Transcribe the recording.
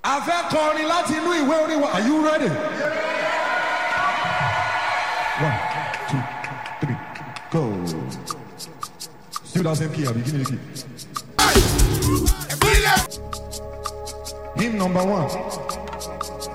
A fẹ́ kọrin láti inú ìwé orin wa. Are you ready? 1, 2, 3, go. Still that same key, Abi. Give me the key. Hymn number 1.